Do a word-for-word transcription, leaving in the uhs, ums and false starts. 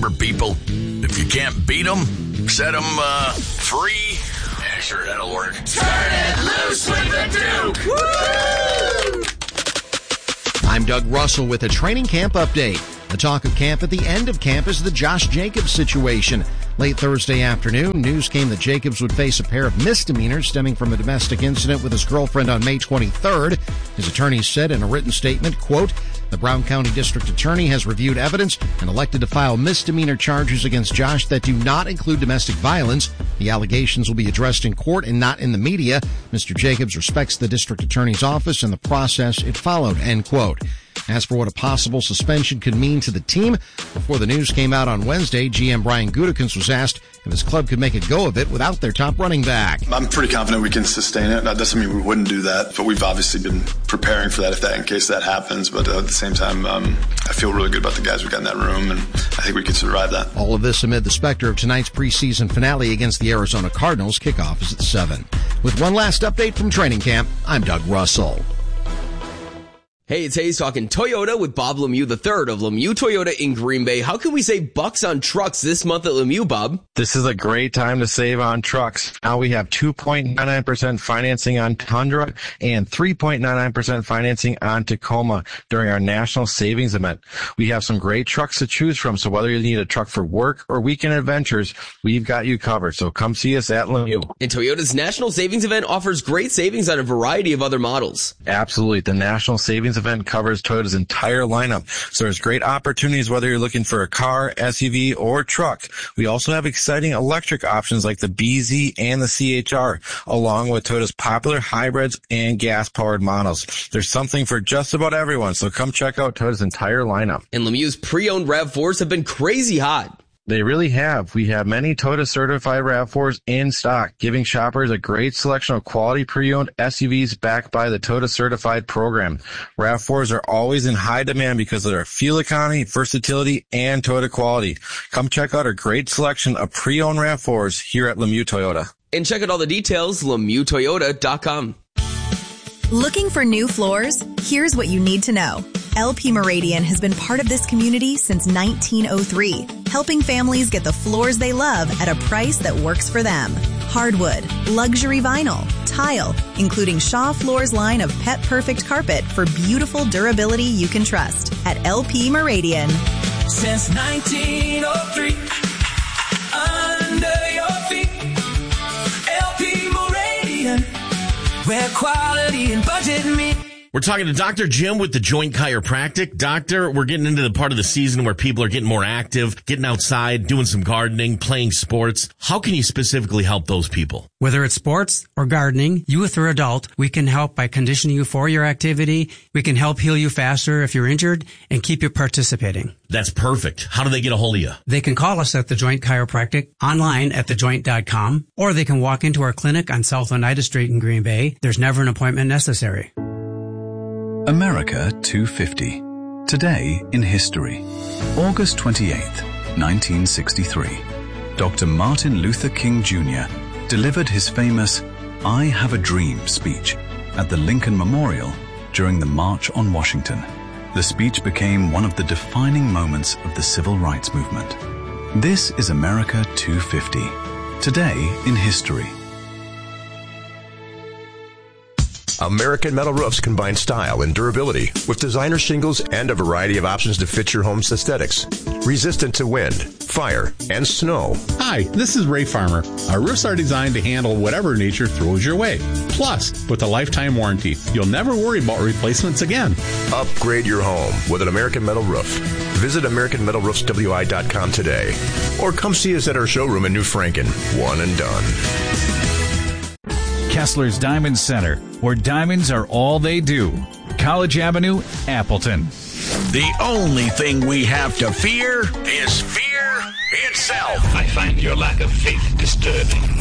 Remember, people, if you can't beat them, set them uh, free. Yeah, sure, that'll work. Turn it loose with the Duke! Woo! I'm Doug Russell with a training camp update. The talk of camp at the end of camp is the Josh Jacobs situation. Late Thursday afternoon, news came that Jacobs would face a pair of misdemeanors stemming from a domestic incident with his girlfriend on May twenty-third. His attorney said in a written statement, quote, the Brown County District Attorney has reviewed evidence and elected to file misdemeanor charges against Josh that do not include domestic violence. The allegations will be addressed in court and not in the media. Mister Jacobs respects the district attorney's office and the process it followed, end quote. As for what a possible suspension could mean to the team, before the news came out on Wednesday, G M Brian Gutekunst was asked if his club could make a go of it without their top running back. I'm pretty confident we can sustain it. That doesn't mean we wouldn't do that, but we've obviously been preparing for that if that in case that happens. But uh, at the same time, um, I feel really good about the guys we got in that room, and I think we can survive that. All of this amid the specter of tonight's preseason finale against the Arizona Cardinals. Kickoff is at seven. With one last update from training camp, I'm Doug Russell. Hey, it's Hayes talking Toyota with Bob Lemieux the third of Lemieux Toyota in Green Bay. How can we save bucks on trucks this month at Lemieux, Bob? This is a great time to save on trucks. Now we have two point nine nine percent financing on Tundra and three point nine nine percent financing on Tacoma during our national savings event. We have some great trucks to choose from, so whether you need a truck for work or weekend adventures, we've got you covered. So come see us at Lemieux. And Toyota's national savings event offers great savings on a variety of other models. Absolutely. The national savings event covers Toyota's entire lineup. So there's great opportunities whether you're looking for a car, S U V, or truck. We also have exciting electric options like the B Z and the C H R, along with Toyota's popular hybrids and gas-powered models. There's something for just about everyone, so come check out Toyota's entire lineup. And Lemieux's pre-owned RAV fours have been crazy hot. They really have. We have many Toyota certified RAV fours in stock, giving shoppers a great selection of quality pre-owned S U Vs backed by the Toyota certified program. RAV fours are always in high demand because of their fuel economy, versatility, and Toyota quality. Come check out our great selection of pre-owned RAV fours here at Lemieux Toyota. And check out all the details, Lemieux Toyota dot com. Looking for new floors? Here's what you need to know. L P Meridian has been part of this community since nineteen oh three, helping families get the floors they love at a price that works for them. Hardwood, luxury vinyl, tile, including Shaw Floors line of Pet Perfect carpet for beautiful durability you can trust at L P Meridian. Since nineteen oh three, under your feet, L P Meridian, where quality and budget meet. We're talking to Doctor Jim with the Joint Chiropractic. Doctor, we're getting into the part of the season where people are getting more active, getting outside, doing some gardening, playing sports. How can you specifically help those people? Whether it's sports or gardening, youth or adult, we can help by conditioning you for your activity. We can help heal you faster if you're injured and keep you participating. That's perfect. How do they get a hold of you? They can call us at The Joint Chiropractic, online at the joint dot com, or they can walk into our clinic on South Oneida Street in Green Bay. There's never an appointment necessary. America two fifty. Today in history. August twenty-eighth, nineteen sixty-three. Doctor Martin Luther King Junior delivered his famous I Have a Dream speech at the Lincoln Memorial during the March on Washington. The speech became one of the defining moments of the civil rights movement. This is America two fifty. Today in history. American Metal Roofs combine style and durability with designer shingles and a variety of options to fit your home's aesthetics. Resistant to wind, fire, and snow. Hi, this is Ray Farmer. Our roofs are designed to handle whatever nature throws your way. Plus, with a lifetime warranty, you'll never worry about replacements again. Upgrade your home with an American Metal Roof. Visit American Metal Roofs W I dot com today. Or come see us at our showroom in New Franken. One and done. Kessler's Diamond Center, where diamonds are all they do. College Avenue, Appleton. The only thing we have to fear is fear itself. I find your lack of faith disturbing.